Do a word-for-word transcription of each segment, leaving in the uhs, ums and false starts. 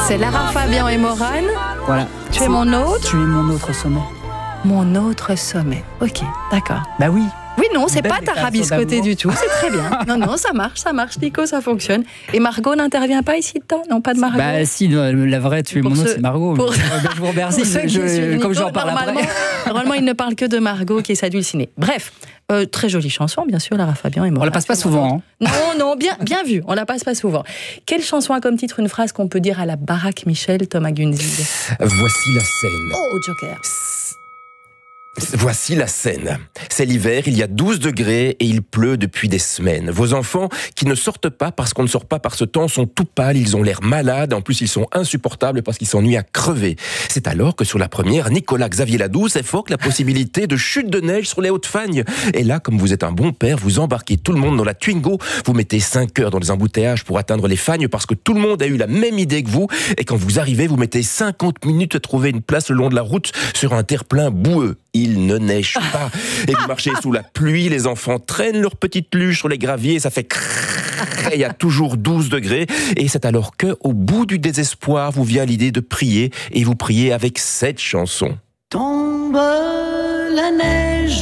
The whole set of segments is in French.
C'est Lara Fabian et Morane. Voilà. Tu es mon autre. Tu es mon autre sommet. Mon autre sommet. Ok, d'accord. Bah oui. Oui, non, c'est Belle pas ta déclaration rabiscoté d'amour. du tout. C'est très bien. Non, non, ça marche, ça marche, Nico, ça fonctionne. Et Margot n'intervient pas ici dedans? Non, pas de Margot. Bah si, la vraie, tu es Pour mon autre, ceux- c'est Margot. pour- Mais, euh, bah, je vous remercie. Pour ceux qui Je- suivent comme Nico, j'en parle normalement, après. normalement, il ne parle que de Margot qui est sa dulcinée. Bref, euh, très jolie chanson, bien sûr, Lara Fabian et Morane. On la passe pas souvent. Hein. Non, non, bien, bien vu, on la passe pas souvent. Quelle chanson a comme titre une phrase qu'on peut dire à la baraque Michel, Thomas Gunzig? Voici la scène. Oh, Joker. Voici la scène. C'est l'hiver, il y a douze degrés et il pleut depuis des semaines. Vos enfants, qui ne sortent pas parce qu'on ne sort pas par ce temps, sont tout pâles, ils ont l'air malades, en plus ils sont insupportables parce qu'ils s'ennuient à crever. C'est alors que sur la première, Nicolas Xavier Ladouce évoque la possibilité de chute de neige sur les Hautes-Fagnes. Et là, comme vous êtes un bon père, vous embarquez tout le monde dans la Twingo, vous mettez cinq heures dans les embouteillages pour atteindre les Fagnes parce que tout le monde a eu la même idée que vous, et quand vous arrivez, vous mettez cinquante minutes à trouver une place le long de la route sur un terre-plein boueux. Il ne neige pas. Et vous marchez sous la pluie, les enfants traînent leurs petites luges sur les graviers, ça fait crrrr, et il y a toujours douze degrés. Et c'est alors que, au bout du désespoir, vous vient l'idée de prier, et vous priez avec cette chanson. Tombe la neige.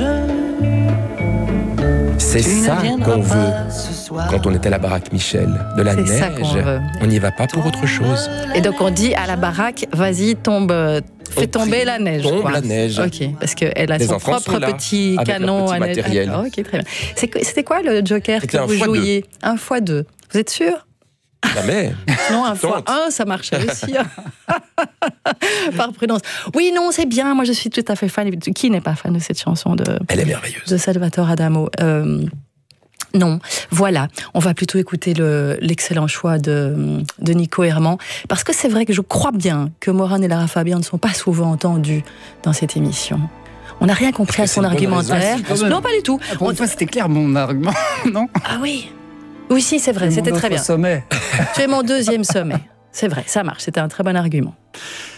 C'est Tu ne ça viendras qu'on veut pas ce soir. quand on est à la baraque Michel. De la C'est ça neige. qu'on veut. On n'y va pas pour autre chose. Et donc on dit à la baraque, vas-y, tombe, euh, fais On tomber prie, la neige. tombe quoi. la neige. Ok, parce qu'elle a Les son enfants propre sont là, petit avec leur canon petit à neige. matériel. Ah, ok, très bien. C'est que- C'était quoi le Joker C'était que un vous fois deux. jouiez? Un fois deux. Vous êtes sûr? Jamais. Non, un fois Tente. un, ça marchait aussi. Par prudence. Oui, non, c'est bien. Moi, je suis tout à fait fan. Qui n'est pas fan de cette chanson de, Elle est merveilleuse. de Salvatore Adamo? Euh, Non, voilà. On va plutôt écouter le, l'excellent choix de, de Nico Herman. Parce que c'est vrai que je crois bien que Morane et Lara Fabian ne sont pas souvent entendus dans cette émission. On n'a rien compris à Est-ce que son c'est une bonne argumentaire. raison? Ah, si, quand même. Non, pas du tout. Pour On- une fois, c'était clair mon argument, non? Ah oui. Oui, si, c'est vrai. Mon C'était autre très bien. sommet. Tu es mon deuxième sommet. C'est vrai, ça marche. C'était un très bon argument.